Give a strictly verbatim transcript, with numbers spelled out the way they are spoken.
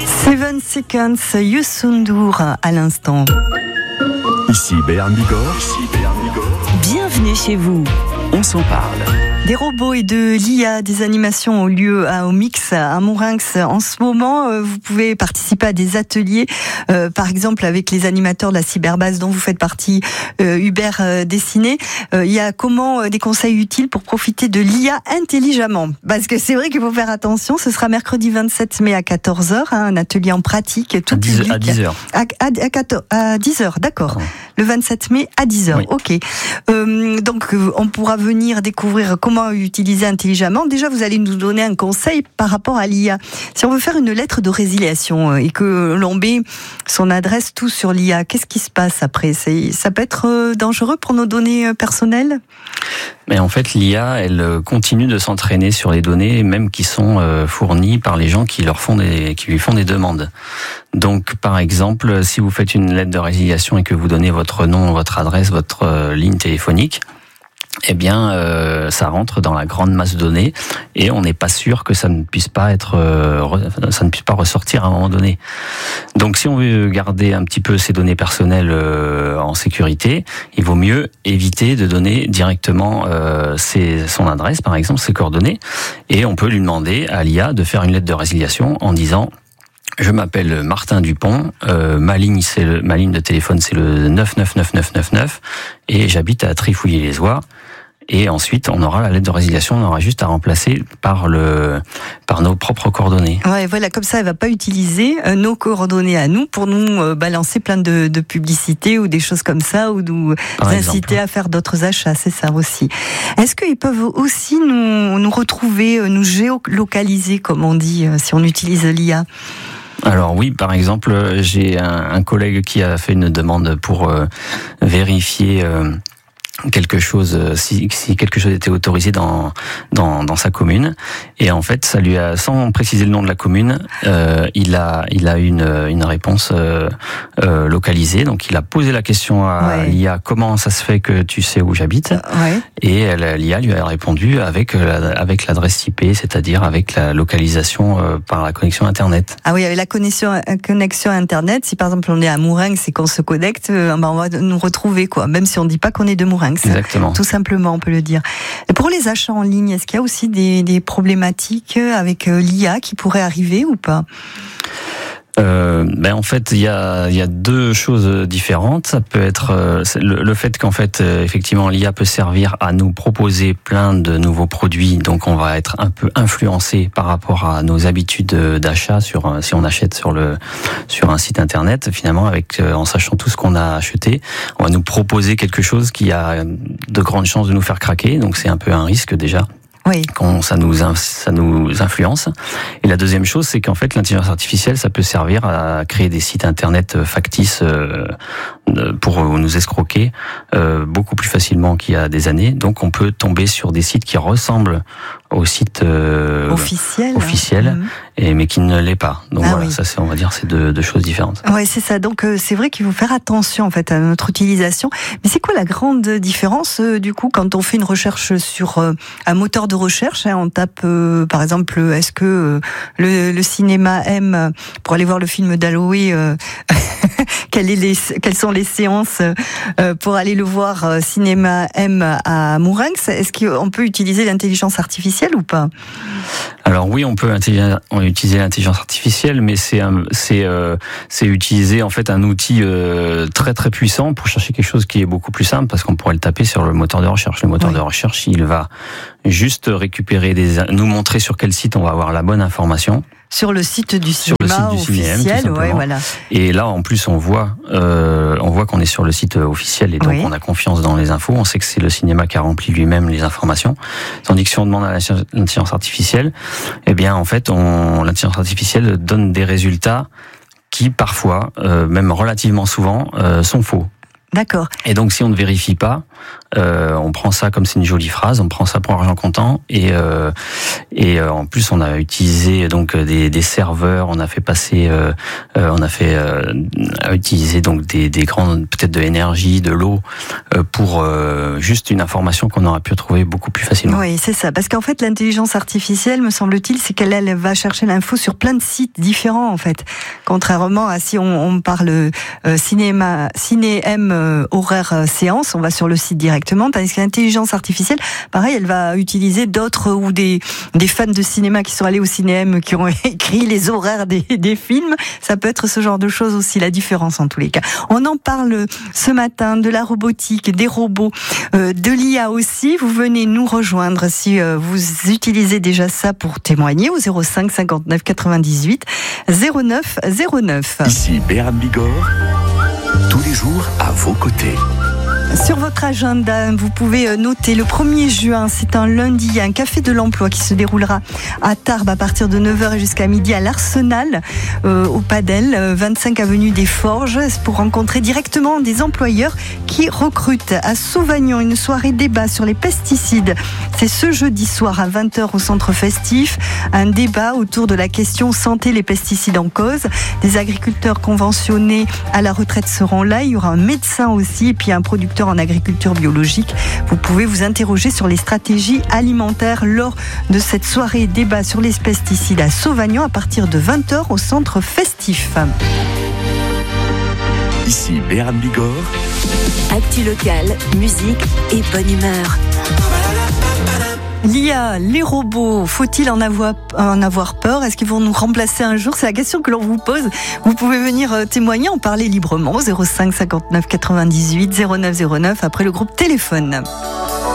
Seven Seconds, Youssou N'Dour à l'instant. Ici Béarn Bigorre. Ici Béarn Bigorre. Bienvenue chez vous. On s'en parle. Des robots et de l'I A, des animations au lieu à, au mix à Mourinx. En ce moment, euh, vous pouvez participer à des ateliers, euh, par exemple avec les animateurs de la cyberbase dont vous faites partie, euh, Hubert euh, Dessiné. Euh, il y a comment euh, des conseils utiles pour profiter de l'I A intelligemment. Parce que c'est vrai qu'il faut faire attention. Ce sera mercredi vingt-sept mai à quatorze heures, hein, un atelier en pratique. Tout à dix, public. À dix heures. À, à, à, quatorze, à dix heures, d'accord. Oh. Le vingt-sept mai à dix heures, oui. Ok. Euh, donc, euh, on pourra venir découvrir comment utiliser intelligemment. Déjà, vous allez nous donner un conseil par rapport à l'I A. Si on veut faire une lettre de résiliation et que l'on met son adresse tout sur l'I A, qu'est-ce qui se passe après ? C'est, ça peut être dangereux pour nos données personnelles ? Mais en fait, l'I A, elle continue de s'entraîner sur les données, même qui sont fournies par les gens qui leur font des, qui lui font des demandes. Donc, par exemple, si vous faites une lettre de résiliation et que vous donnez votre nom, votre adresse, votre ligne téléphonique, eh bien, euh, ça rentre dans la grande masse de données et on n'est pas sûr que ça ne puisse pas être, euh, ça ne puisse pas ressortir à un moment donné. Donc, si on veut garder un petit peu ces données personnelles euh, en sécurité, il vaut mieux éviter de donner directement euh, ses, son adresse, par exemple, ses coordonnées, et on peut lui demander à l'I A de faire une lettre de résiliation en disant: je m'appelle Martin Dupont, euh, ma ligne c'est le, ma ligne de téléphone c'est le neuf neuf neuf neuf neuf neuf et j'habite à Trifouiller-les-Oies. Et ensuite, on aura la lettre de résiliation, on aura juste à remplacer par le par nos propres coordonnées. Ouais, voilà, comme ça, elle va pas utiliser euh, nos coordonnées à nous pour nous euh, balancer plein de, de publicités ou des choses comme ça, ou nous par inciter exemple. à faire d'autres achats, c'est ça aussi. Est-ce qu'ils peuvent aussi nous nous retrouver, nous géolocaliser, comme on dit, euh, si on utilise l'I A ? Alors oui, par exemple, j'ai un, un collègue qui a fait une demande pour euh, vérifier euh, quelque chose, si, si quelque chose était autorisé dans, dans dans sa commune, et en fait ça lui a, sans préciser le nom de la commune, euh, il a il a une une réponse euh, euh, localisée. Donc il a posé la question à ouais. l'I A: comment ça se fait que tu sais où j'habite? Ouais. Et elle, l'I A lui a répondu avec la, avec l'adresse I P, c'est-à-dire avec la localisation euh, par la connexion internet. Ah oui, avec la connexion connexion internet. Si par exemple on est à Mourinx et qu'on se connecte, euh, ben on va nous retrouver, quoi, même si on dit pas qu'on est de Mourinx. Exactement. Tout simplement, on peut le dire. Et pour les achats en ligne, est-ce qu'il y a aussi des, des problématiques avec l'I A qui pourraient arriver ou pas ? Euh, ben en fait, il y a il y a deux choses différentes. Ça peut être euh, le, le fait qu'en fait euh, effectivement l'I A peut servir à nous proposer plein de nouveaux produits, donc on va être un peu influencé par rapport à nos habitudes d'achat sur si on achète sur le sur un site internet. Finalement, avec euh, en sachant tout ce qu'on a acheté, on va nous proposer quelque chose qui a de grandes chances de nous faire craquer. Donc c'est un peu un risque déjà. Oui. Quand ça nous ça nous influence. Et la deuxième chose, c'est qu'en fait l'intelligence artificielle, ça peut servir à créer des sites internet factices euh, pour nous escroquer euh, beaucoup plus facilement qu'il y a des années. Donc on peut tomber sur des sites qui ressemblent au site euh, officiel, officiel mmh. et mais qui ne l'est pas. Donc ah voilà, oui. ça c'est, on va dire, c'est deux, deux choses différentes. Ouais, c'est ça. Donc euh, c'est vrai qu'il faut faire attention en fait à notre utilisation. Mais c'est quoi la grande différence euh, du coup quand on fait une recherche sur euh, un moteur de recherche, hein, on tape euh, par exemple, est-ce que euh, le, le cinéma aime pour aller voir le film d'Halloween euh, quelles, est les, quelles sont les séances euh, pour aller le voir euh, cinéma M à Mourinx? Est-ce qu'on peut utiliser l'intelligence artificielle ou pas? Alors oui, on peut utiliser l'intelligence artificielle, mais c'est un, c'est euh, c'est utiliser en fait un outil euh, très très puissant pour chercher quelque chose qui est beaucoup plus simple, parce qu'on pourrait le taper sur le moteur de recherche. Le moteur oui. de recherche, il va juste récupérer des, nous montrer sur quel site on va avoir la bonne information. Sur le site du sur cinéma le site du officiel, cinéma, ouais, voilà. Et là, en plus, on voit, euh, on voit qu'on est sur le site officiel, et donc oui. on a confiance dans les infos. On sait que c'est le cinéma qui a rempli lui-même les informations. Tandis que si on demande à l'intelligence artificielle, eh bien, en fait, on, l'intelligence artificielle donne des résultats qui, parfois, euh, même relativement souvent, euh, sont faux. D'accord. Et donc, si on ne vérifie pas, Euh, on prend ça comme c'est une jolie phrase, on prend ça pour argent comptant et euh, et euh, en plus on a utilisé donc des, des serveurs, on a fait passer, euh, euh, on a fait euh, utiliser donc des, des grandes peut-être de l'énergie, de l'eau euh, pour euh, juste une information qu'on aurait pu trouver beaucoup plus facilement. Oui, c'est ça, parce qu'en fait l'intelligence artificielle, me semble-t-il, c'est qu'elle elle va chercher l'info sur plein de sites différents en fait, contrairement à si on, on parle euh, cinéma, ciné-M euh, horaire euh, séance, on va sur le site directement, tandis que l'intelligence artificielle, pareil, elle va utiliser d'autres ou des, des fans de cinéma qui sont allés au ciné-M, qui ont écrit les horaires des, des films. Ça peut être ce genre de choses aussi, la différence en tous les cas. On en parle ce matin de la robotique, des robots, euh, de l'I A aussi. Vous venez nous rejoindre si euh, vous utilisez déjà ça pour témoigner au zéro cinq cinquante-neuf quatre-vingt-dix-huit zéro neuf zéro neuf. Ici Béarn Bigorre, tous les jours à vos côtés. Sur votre agenda, vous pouvez noter le premier juin, c'est un lundi, il y a un café de l'emploi qui se déroulera à Tarbes à partir de neuf heures jusqu'à midi à l'Arsenal, euh, au Padel, vingt-cinq avenue des Forges, pour rencontrer directement des employeurs qui recrutent. À Sauvagnon, une soirée débat sur les pesticides. C'est ce jeudi soir à vingt heures au centre festif. Un débat autour de la question santé, les pesticides en cause. Des agriculteurs conventionnés à la retraite seront là. Il y aura un médecin aussi et puis un producteur en agriculture biologique. Vous pouvez vous interroger sur les stratégies alimentaires lors de cette soirée débat sur les pesticides à Sauvagnon à partir de vingt heures au centre festif. Ici Béarn Bigorre. Actu locale, musique et bonne humeur. L'I A, les robots, faut-il en avoir, en avoir peur? Est-ce qu'ils vont nous remplacer un jour? C'est la question que l'on vous pose. Vous pouvez venir témoigner, en parler librement. zéro cinq cinquante-neuf quatre-vingt-dix-huit zéro neuf zéro neuf après le groupe Téléphone.